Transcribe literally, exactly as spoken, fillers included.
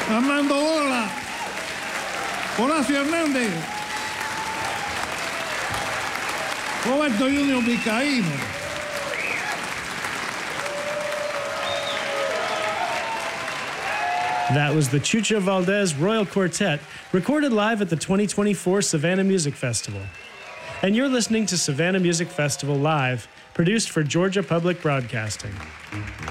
Armando Ola, Horacio Hernández, Roberto Junior Vizcaíno. That was the Chucho Valdez Royal Quartet, recorded live at the twenty twenty-four Savannah Music Festival. And you're listening to Savannah Music Festival Live, produced for Georgia Public Broadcasting.